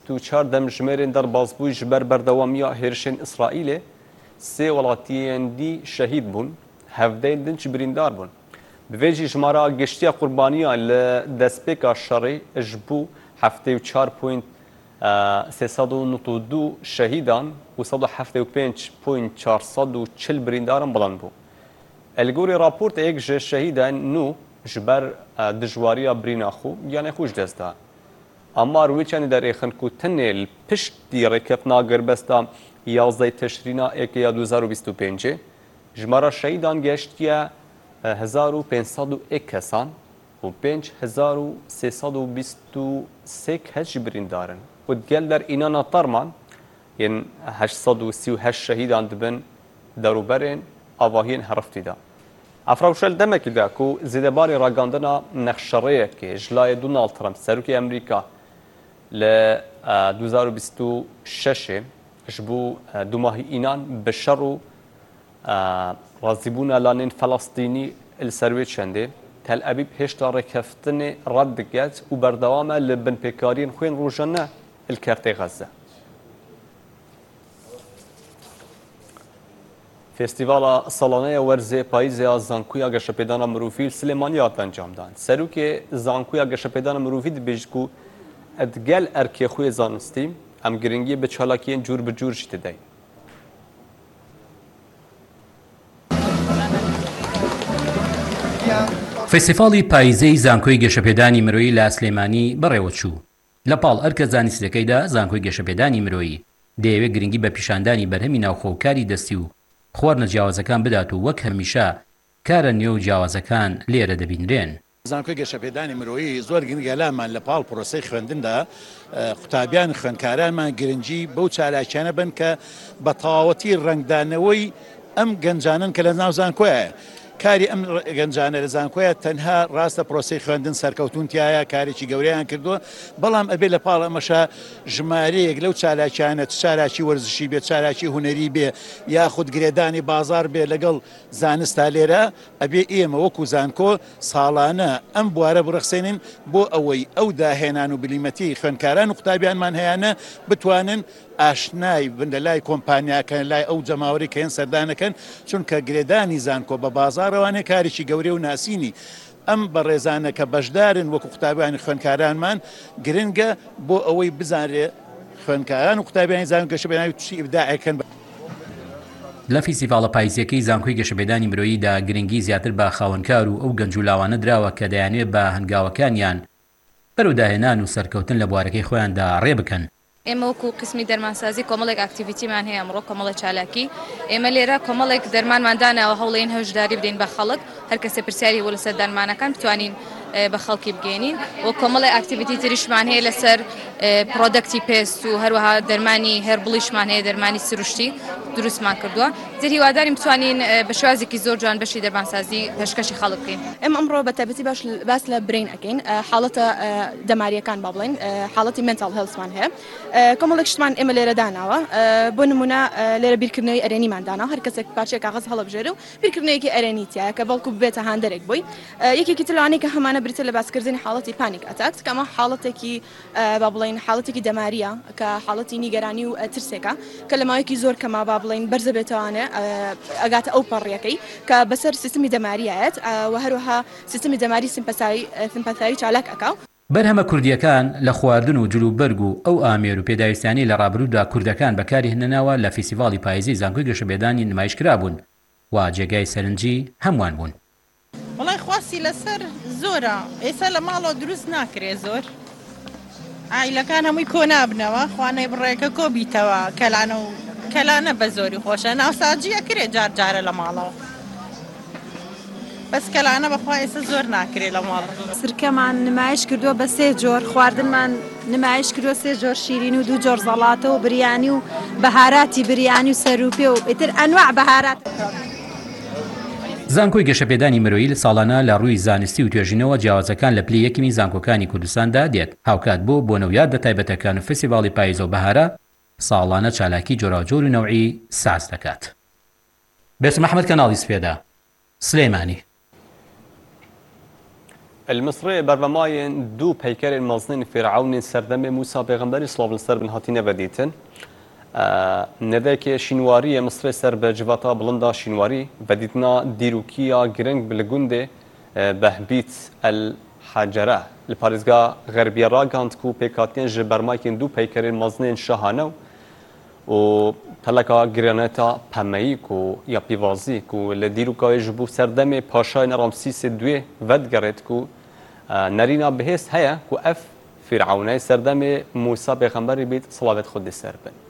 24 demjimêrên derbasbûyî ji ber berdewamiya hêrişên İsraîlê sê welatiyên dî şehîd bûn, hevdeyên din jî birîndar bûn. Bi vê jî jmara giştiya qurbaniyan li destpêka şerê ji bo 74.392 şehîdan û 175.440 birîndaran biland bû. Elgorê raporteyek ji şehîdên nû ji ber dijwariya birîna xwe yanê xwe ji dest da. Amar wê çendî derêxin ku tenê li piştî rêkeftina girbesta 11 Teşrîna êkeya 2025 jmara şehîdan geştiye 1501 kesan û 5323 kes jî birîndar in. û gel der înana Tarman yên 838 şehîdan dibin deroberên avahiyên herftî de. Efrawşel demekî da ku zêdebarê ragandina nexşereyekê ji layê Donald Trump serokê Amerîka li 2026 ji bo dumahî înan bi şer û razîbûna lanên Felastînî li ser wê çendê Tel Aviv hêşta rêkeftinê red diket û berdewam e li binpêkariyên xwên rojane li kertê Xeze. Festîvala Salaneya Werzê Payîzê Zankuya Geşepêdana Mirovî li Silêmaniyê hat encam dan. Serokê Zankuya Geşepêdana Mirovî dibêje ku gel erkê xwe yê zanistî em giringiyê bi çalakiyên cûr bi cûr jî dideyn. فێستیڤاڵی پاییزەی زانکۆی گەشەپێدانی مرۆیی لە سلێمانی بەڕێوە چوو. لە پاڵ ئەرکە زانستیەکەیدا زانکۆی گەشەپێدانی مرۆیی دەیەوێت گرنگی بە پیشاندانی بەرهەمی ناوخۆکاری دەستی و خواردنە جیاوازەکان بدات و وەک هەمیشە کارە نێو جیاوازەکان لێرە دەبینرێن. زانکۆی گەشەپێدانی مرۆیی زۆر گرنگە لامان لە پاڵ پرۆسەی خوێندندا قوتابیان خوێندکارانمان گرنگی بەو چالاکیانە بن کە بە تەواوەتی ڕەنگدانەوەی ئەم گەنجانن کە لە ناو زانکۆیە. کاری ئەم گەنجانە لە زانکۆیە تەنها ڕاستە پرۆسەی خوێندن سەرکەوتونتیایە کارێکی گەورەیان کردووە بەڵام ئەبێ لە پاڵ ئەمەشە ژمارەیەک لەو چالاکیانە چالاکی وەرزشی بێ چالاکی هونەری بێ یاخود گرێدانی بازار بێ لەگەڵ زانستا لێرە ئەبێ ئێمە وەکو زانکۆ ساڵانە ئەم بوارە بڕەخسێنین بۆ ئەوەی ئەو داهێنان و بلیمەتی خوێندکاران و قوتابیانمان هەیەە بتوانن ئاشنای بن لە لای کۆمپانیاکەن لای ئەو جەماوەری کە هێن سەردانەکەن چونکە گرێدانی زانکۆ بە بازارەوانێ کارێکی گەورەی و ناسینی ئەم بەڕێزانە کە بەشدارن وەکو قوتابیانی خوێندکارانمان گرنگە بۆ ئەوەی بزانرێ خوێندکاران و قوتابیانی زانکۆ گەشەپێدانی تووشی ئیبداعەکەن. لە فیستیڤاڵە پاییزیەکەی زانکۆی گەشەپێدانی مرۆییدا گرنگی زیاتر بە خاوەنکار و ئەو گەنج و لاوانە دراوە کە دەیانێت بە هەنگاوەکانیان بەرەوداهێنان و سەرکەوتن لە بوارەکەی خۆیاندا ڕێ بکەن. ئێمە وەکو قسمی دەرمانسازی کۆمەڵێک ئاکتیڤیتیمان هەیە ئەمڕۆ کۆمەڵە چالاکی ئێمە لێرە کۆمەڵێک دەرمانماندانەوە هەوڵێن هەژداری بدەین بە خەڵک هەر کەسێ پرسیاری وە لەسەر دەرمانەکان بتوانین بە خەڵکی بگەینین و کۆمەڵی ئاکتیڤیتی تریشمان هەیە لەسەر پرۆدەکتی پێست و هەروەها دەرمانی هەربڵیشمان هەیە دەرمانی سروشتی دروستمان کردووە زێر هیوادارین بتوانین بە شوازێکی زۆر جوان بەشی دەرمانسازی پێشکەشی خەڵک بکەین. ئێمە ئەمڕۆ بە تایبەتی باس لە برین ئەکەین حاڵەتە دەماریەکان با بڵێن حاڵەتی مێنتاڵ هێڵسمان هەیە کۆمەڵێک شتمان ئێمە لێرە داناوە بۆ نمونە لێرە بیرکردنەوەی ئەرێنیمان دانا هەر کەسێک پارچەیە کاغەز هەڵەبژێرە و بیرکردنەوەیەکی ئەرێنی تایە کە بەڵکو ببێتە هاندەرێک بووی یەکێکی تر لەوانەیە کە هەمانە بریتە لە باسکردنی حاڵەتی پانیک ئەتاک کە ئەمە حاڵەتێکی با بڵێن حاڵەتێکی دەماریە کە حاڵەتی نیگەرانی و ترسێکە کە لە ماوەیەکی زۆر کەما با بڵێن بەرزە بێتەوانە ئەگاتە ئەو پەڕیەکەی کە بەسەر سیستمی دەماریایەت و هەروەها سیستمی دەماری سیمپەتایی چالاک ئەکاو. بەرهەمە کوردیەکان لە خواردن و جلوبەرگ و ئەو ئامێر و پێداویستانی لە ڕابردوودا کوردەکان بەکاری هێنناوە لە فیستیڤاڵی پاییزی زانکۆی گەشەپێدانی نمایشکرا بوون و جێگای سەرنجی هەمووان بوون. وڵای خواستی لەسەر زۆرە ئێستا لە ماڵەوە دروست ناکرێ زۆر ئایلەکان هەمووی کۆ نابنەوە خوانەی بڕێکە کۆبیتەوە کەلانە بە زۆری خۆشە ناوساجیە کرێ جار جارە لە ماڵەوە بەس کەلانە بەخوا ئێستا زۆر ناکرێ لە ماڵ. سرکەمان نمایش کردووە بە 3 جۆر خواردنمان نمایش کردووە 3 جۆر شیرین و 2 جۆر زەڵاتە و بریانی و بەهاراتی بریانی و سەروپێ و ئیتر ئەنواع بەهارات. زانکۆی گەشەپێدانی مرۆیی ساڵانە لە ڕووی زانستی و توێژینەوە جیاوازەکان لە پلەی یەکەمی زانکۆکانی کوردستاندا دێت هاوکات بۆ نەویاد تایبەتەکان و فستیڤاڵی پاییز و بەهارە ساڵانە چالاکی جۆراوجۆر و نەوعی ساز دەکات. بێسم ئەحمەد کەناڵی سپێدا سلێمانی. المصري برنامجين دو پیکر المزنین فرعون سردم موسی پیغمبری صلی الله علیه و آله هاتینه ودیتن ندک شینواری مصر سر به جواتا بلندا شینواری ودیتنا دیروکیا گرنگ بلگونده بهبیت الحجره لپارزگاه غربی را گاند کو پیکاتین جبرمایکین دو پیکر المزنین شهانه و تلکا گرانتا پمایی کو یا پیوازی کو لدیروکای جبو سردم پاشای رامسیس دوی ودگرد کو نرینا بهست هيا کو اف فرعونای سردم موسی پیغمبری بیت صلوات خود سر بن